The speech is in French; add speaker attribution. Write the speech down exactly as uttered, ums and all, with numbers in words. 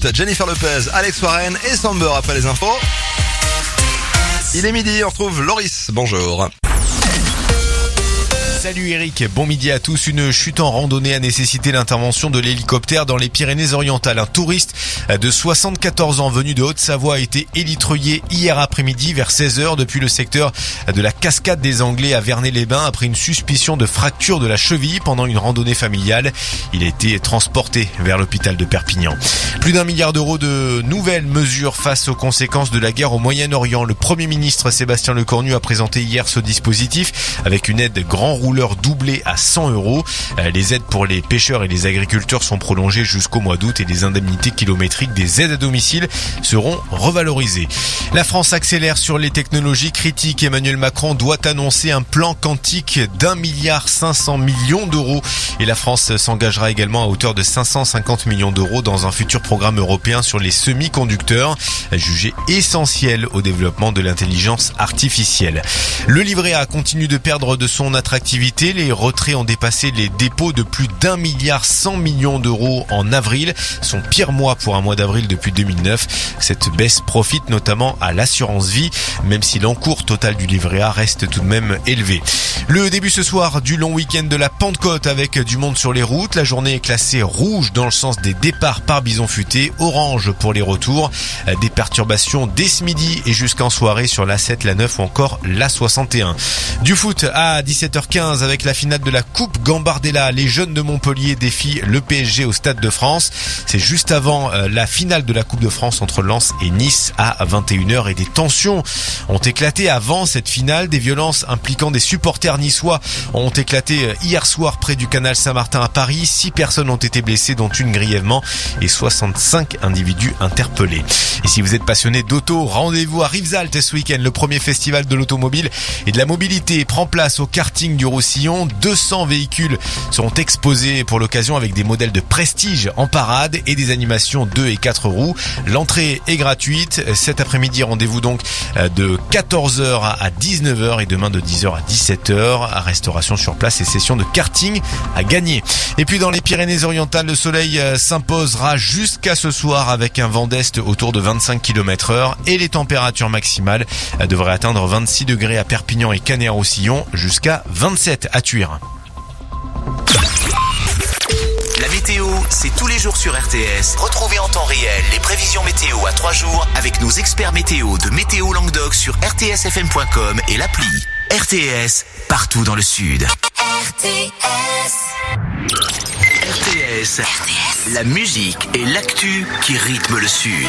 Speaker 1: suite, Jennifer Lopez, Alex Warren et Samber après les infos. Il est midi, on retrouve Loris. Bonjour.
Speaker 2: Salut Eric, bon midi à tous. Une chute en randonnée a nécessité l'intervention de l'hélicoptère dans les Pyrénées-Orientales. Un touriste de soixante-quatorze ans venu de Haute-Savoie a été élitreillé hier après-midi vers seize heures depuis le secteur de la Cascade des Anglais à Vernet-les-Bains après une suspicion de fracture de la cheville pendant une randonnée familiale. Il a été transporté vers l'hôpital de Perpignan. Plus d'un milliard d'euros de nouvelles mesures face aux conséquences de la guerre au Moyen-Orient. Le Premier ministre Sébastien Lecornu a présenté hier ce dispositif avec une aide grand rouleur doublée à cent euros. Les aides pour les pêcheurs et les agriculteurs sont prolongées jusqu'au mois d'août et les indemnités kilométriques des aides à domicile seront revalorisées. La France accélère sur les technologies critiques. Emmanuel Macron doit annoncer un plan quantique d'un milliard cinq cents millions d'euros et la France s'engagera également à hauteur de cinq cent cinquante millions d'euros dans un futur programme européen sur les semi-conducteurs, jugé essentiel au développement de l'intelligence artificielle. Le livret A continue de perdre de son attractivité. Les retraits ont dépassé les dépôts de plus d'un milliard cent millions d'euros en avril, son pire mois pour un mois d'avril depuis deux mille neuf. Cette baisse profite notamment à l'assurance vie, même si l'encours total du livret A reste tout de même élevé. Le début ce soir du long week-end de la Pentecôte avec du monde sur les routes. La journée est classée rouge dans le sens des départs par Bison Futé, orange pour les retours. Des perturbations dès ce midi et jusqu'en soirée sur l'A sept, l'A neuf ou encore l'A soixante et un. Du foot à dix-sept heures quinze avec la finale de la Coupe Gambardella. Les jeunes de Montpellier défient le P S G au Stade de France. C'est juste avant la finale de la Coupe de France entre Lens et Nice à vingt et une heures et des tensions ont éclaté avant cette finale. Des violences impliquant des supporters niçois ont éclaté hier soir près du canal Saint-Martin à Paris. Six personnes ont été blessées, dont une grièvement, et soixante-cinq individus interpellés. Et si vous êtes passionné d'auto, rendez-vous à Rivesaltes ce week-end. Le premier festival de l'automobile et de la mobilité prend place au karting du Roussillon. deux cents véhicules seront exposés pour l'occasion avec des modèles de prestige en parade et des animations deux et quatre roues. L'entrée est gratuite. Cet après-midi, rendez-vous donc de quatorze heures à dix-neuf heures et demain de dix heures à dix-sept heures. Restauration sur place et session de karting à gagner. Et puis dans les Pyrénées-Orientales, le soleil s'imposera jusqu'à ce soir avec un vent d'est autour de vingt-cinq kilomètres heure et les températures maximales devraient atteindre vingt-six degrés à Perpignan et Canet-Roussillon jusqu'à vingt-sept à Tuire.
Speaker 3: La météo, c'est tous les jours sur R T S. Retrouvez en temps réel les prévisions météo à trois jours avec nos experts météo de Météo Languedoc sur r t s f m point com et l'appli. R T S, partout dans le Sud. R T S. R T S, la musique et l'actu qui rythment le Sud.